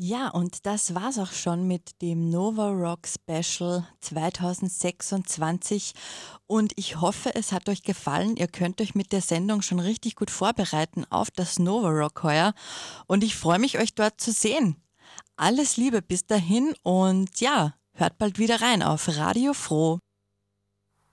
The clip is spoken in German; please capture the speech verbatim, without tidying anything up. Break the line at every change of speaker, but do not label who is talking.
Ja, und das war's auch schon mit dem Nova Rock Special zwanzig sechsundzwanzig. Und ich hoffe, es hat euch gefallen. Ihr könnt euch mit der Sendung schon richtig gut vorbereiten auf das Nova Rock heuer. Und ich freue mich, euch dort zu sehen. Alles Liebe bis dahin und ja, hört bald wieder rein auf Radio Froh.